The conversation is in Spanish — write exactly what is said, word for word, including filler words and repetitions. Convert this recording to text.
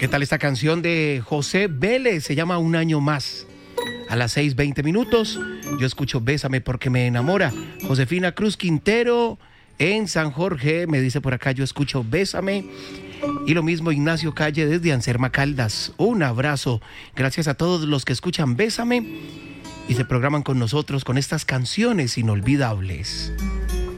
¿Qué tal esta canción de José Vélez? Se llama Un Año Más. A las seis veinte minutos, yo escucho Bésame porque me enamora. Josefina Cruz Quintero en San Jorge me dice por acá, yo escucho Bésame. Y lo mismo Ignacio Calle desde Anserma Caldas. Un abrazo. Gracias a todos los que escuchan Bésame y se programan con nosotros con estas canciones inolvidables.